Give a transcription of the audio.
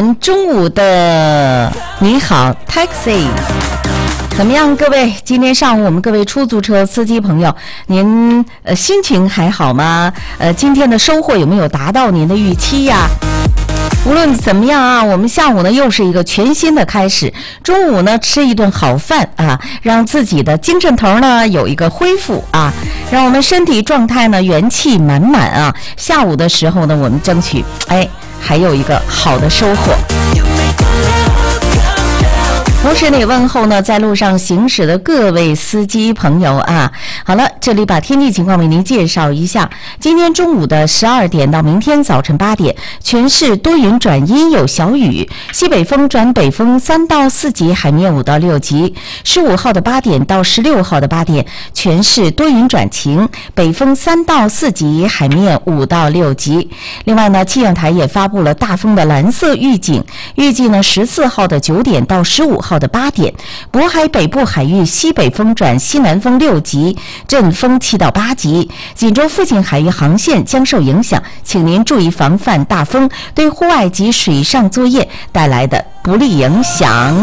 们中午的你好 Taxi。怎么样，各位？今天上午我们各位出租车司机朋友，您心情还好吗？今天的收获有没有达到您的预期呀？无论怎么样啊，我们下午呢又是一个全新的开始。中午呢吃一顿好饭啊，让自己的精神头呢有一个恢复啊，让我们身体状态呢元气满满啊。下午的时候呢，我们争取还有一个好的收获。同时呢，问候呢在路上行驶的各位司机朋友啊。好了，这里把天气情况为您介绍一下。今天中午的12点到明天早晨8点，全市多云转阴有小雨，西北风转北风3到4级，海面5到6级。15号的8点到16号的8点，全市多云转晴，北风3到4级，海面5到6级。另外呢，气象台也发布了大风的蓝色预警，预计呢14号的9点到15号的8点，渤海北部海域西北风转西南风6级，阵风7到8级。锦州附近海域航线将受影响，请您注意防范大风对户外及水上作业带来的不利影响。